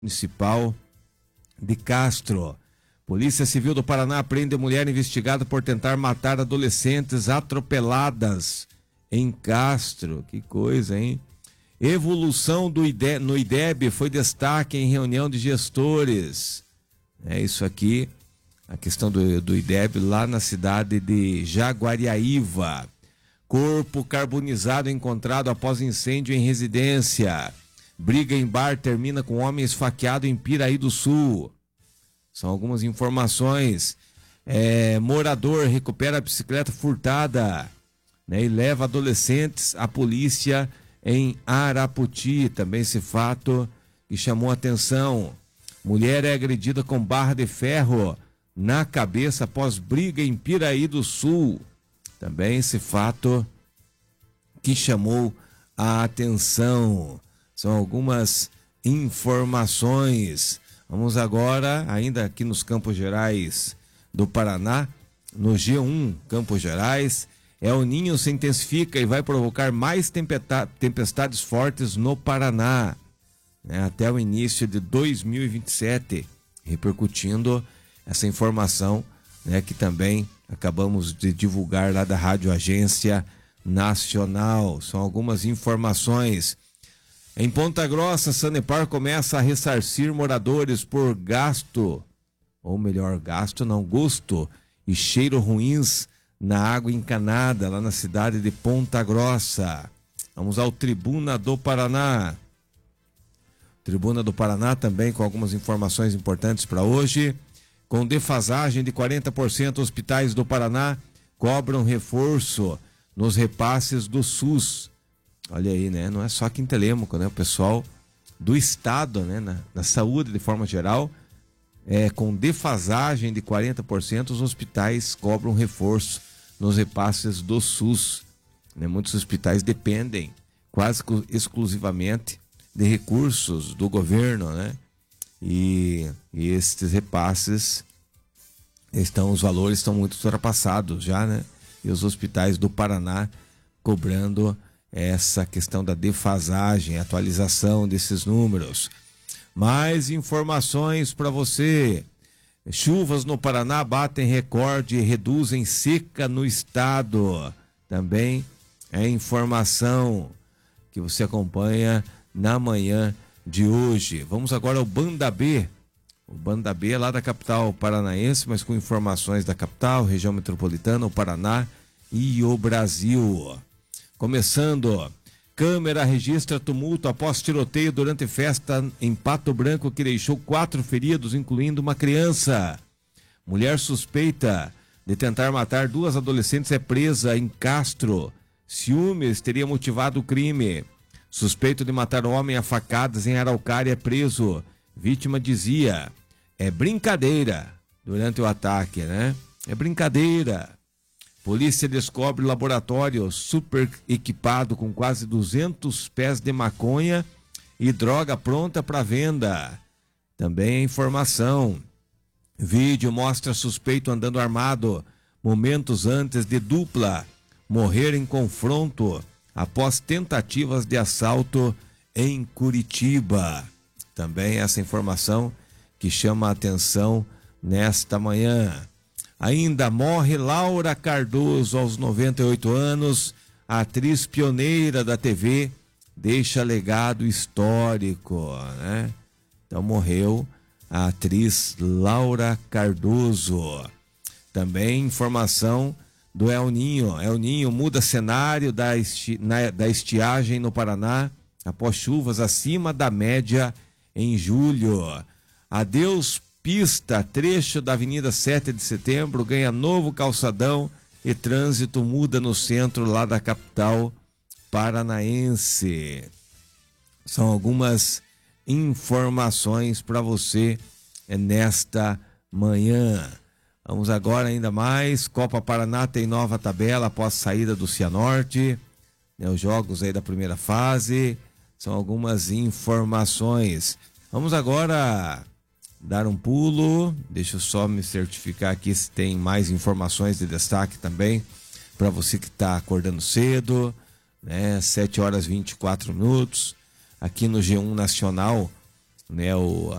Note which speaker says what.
Speaker 1: Municipal de Castro. Polícia Civil do Paraná prende mulher investigada por tentar matar adolescentes atropeladas em Castro. Que coisa, hein? Evolução no IDEB foi destaque em reunião de gestores. É isso aqui, a questão do IDEB lá na cidade de Jaguariaíva. Corpo carbonizado encontrado após incêndio em residência. Briga em bar termina com homem esfaqueado em Piraí do Sul. São algumas informações. Morador recupera a bicicleta furtada, né, e leva adolescentes à polícia em Araputi. Também esse fato que chamou atenção. Mulher é agredida com barra de ferro na cabeça após briga em Piraí do Sul. Também esse fato que chamou a atenção. São algumas informações. Vamos agora, ainda aqui nos Campos Gerais do Paraná, no G1 Campos Gerais. El Ninho se intensifica e vai provocar mais tempestades fortes no Paraná, né, até o início de 2027, repercutindo essa informação, né, que também acabamos de divulgar lá da Rádio Agência Nacional. São algumas informações. Em Ponta Grossa, Sanepar começa a ressarcir moradores por gasto, ou melhor, gosto e cheiro ruins na água encanada lá na cidade de Ponta Grossa. Vamos ao Tribuna do Paraná. Tribuna do Paraná também com algumas informações importantes para hoje. Com defasagem de 40%, hospitais do Paraná cobram reforço nos repasses do SUS. Olha aí, né? Não é só aqui em Telêmaco, né? O pessoal do estado, né? Na saúde de forma geral, com defasagem de 40%, os hospitais cobram reforço nos repasses do SUS. Né? Muitos hospitais dependem quase exclusivamente de recursos do governo, né? E estes repasses os valores estão muito ultrapassados já, né? E os hospitais do Paraná cobrando essa questão da defasagem, atualização desses números. Mais informações para você. Chuvas no Paraná batem recorde e reduzem seca no estado. Também é informação que você acompanha na manhã de hoje. Vamos agora ao Banda B. O Banda B é lá da capital paranaense, mas com informações da capital, região metropolitana, o Paraná e o Brasil. Começando, câmera registra tumulto após tiroteio durante festa em Pato Branco que deixou 4 feridos, incluindo uma criança. Mulher suspeita de tentar matar 2 adolescentes é presa em Castro. Ciúmes teria motivado o crime. Suspeito de matar homem a facadas em Araucária é preso. Vítima dizia: é brincadeira, durante o ataque, né? É brincadeira. Polícia descobre laboratório super equipado com quase 200 pés de maconha e droga pronta para venda. Também é informação. Vídeo mostra suspeito andando armado momentos antes de dupla morrer em confronto após tentativas de assalto em Curitiba. Também essa informação que chama a atenção nesta manhã. Ainda morre Laura Cardoso aos 98 anos, a atriz pioneira da TV, deixa legado histórico, né? Então morreu a atriz Laura Cardoso. Também informação do El Ninho. El Ninho muda cenário da estiagem no Paraná após chuvas acima da média em julho. Adeus pista, trecho da Avenida 7 de Setembro ganha novo calçadão e trânsito muda no centro lá da capital paranaense. São algumas informações para você nesta manhã. Vamos agora ainda mais. Copa Paraná tem nova tabela após saída do Cianorte, né, os jogos aí da primeira fase. São algumas informações. Vamos agora dar um pulo. Deixa eu só me certificar aqui se tem mais informações de destaque também para você que está acordando cedo, né? 7 horas e 24 minutos. Aqui no G1 Nacional, né,